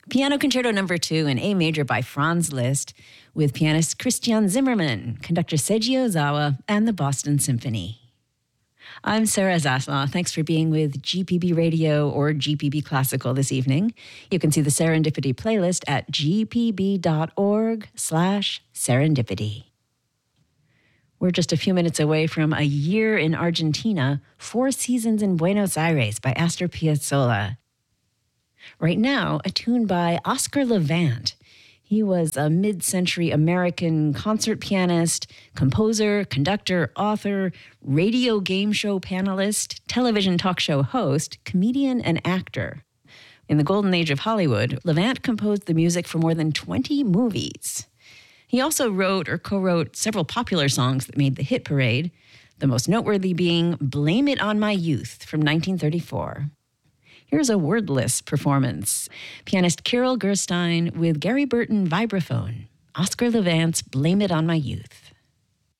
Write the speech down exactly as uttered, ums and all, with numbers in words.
Piano Concerto Number Two in A Major by Franz Liszt with pianist Christian Zimmermann, conductor Seiji Ozawa, and the Boston Symphony. I'm Sarah Zaslaw. Thanks for being with G P B Radio or G P B Classical this evening. You can see the Serendipity playlist at gpb.org slash serendipity. We're just a few minutes away from A Year in Argentina, Four Seasons in Buenos Aires by Astor Piazzolla. Right now, a tune by Oscar Levant. He was a mid-century American concert pianist, composer, conductor, author, radio game show panelist, television talk show host, comedian, and actor. In the golden age of Hollywood, Levant composed the music for more than twenty movies. He also wrote or co-wrote several popular songs that made the hit parade, the most noteworthy being Blame It on My Youth from nineteen thirty-four. Here's a wordless performance. Pianist Kirill Gerstein with Gary Burton vibraphone. Oscar Levant's Blame It on My Youth.